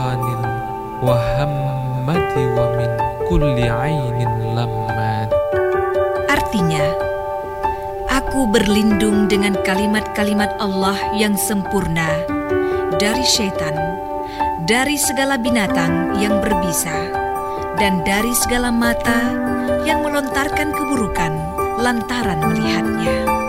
anil wahammati wa min kulli ainin lammad. Artinya, aku berlindung dengan kalimat-kalimat Allah yang sempurna dari syaitan, dari segala binatang yang berbisa, dan dari segala mata yang melontarkan keburukan lantaran melihatnya.